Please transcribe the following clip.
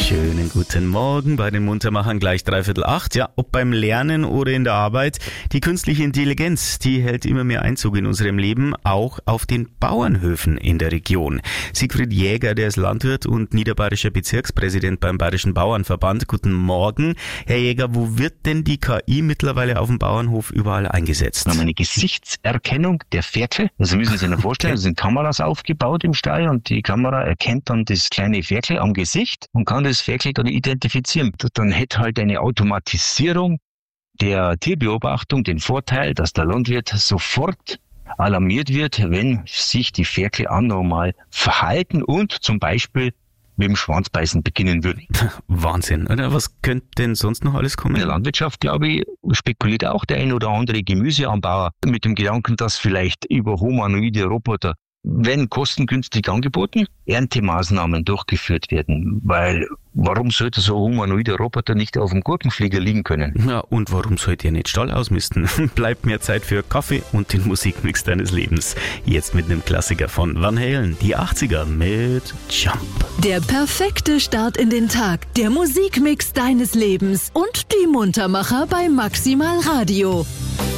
Schönen guten Morgen bei den Muntermachern, gleich 7:45. Ja, ob beim Lernen oder in der Arbeit, die künstliche Intelligenz, die hält immer mehr Einzug in unserem Leben, auch auf den Bauernhöfen in der Region. Siegfried Jäger, der ist Landwirt und niederbayerischer Bezirkspräsident beim Bayerischen Bauernverband. Guten Morgen. Herr Jäger, wo wird denn die KI mittlerweile auf dem Bauernhof überall eingesetzt? Wir haben eine Gesichtserkennung der Ferkel. Also müssen Sie sich vorstellen, es sind Kameras aufgebaut im Stall und die Kamera erkennt dann das kleine Ferkel am Gesicht und kann das Ferkel dann identifizieren. Dann hätte halt eine Automatisierung der Tierbeobachtung den Vorteil, dass der Landwirt sofort alarmiert wird, wenn sich die Ferkel anormal verhalten und zum Beispiel mit dem Schwanzbeißen beginnen würden. Wahnsinn, oder? Was könnte denn sonst noch alles kommen? In der Landwirtschaft, glaube ich, spekuliert auch der ein oder andere Gemüseanbauer mit dem Gedanken, dass vielleicht über humanoide Roboter, wenn kostengünstig angeboten, Erntemaßnahmen durchgeführt werden. Weil warum sollte so ein humanoider Roboter nicht auf dem Gurkenflieger liegen können? Ja, und warum sollt ihr nicht Stall ausmisten? Bleibt mehr Zeit für Kaffee und den Musikmix deines Lebens. Jetzt mit einem Klassiker von Van Halen, die 80er mit Jump. Der perfekte Start in den Tag, der Musikmix deines Lebens und die Muntermacher bei Maximal Radio.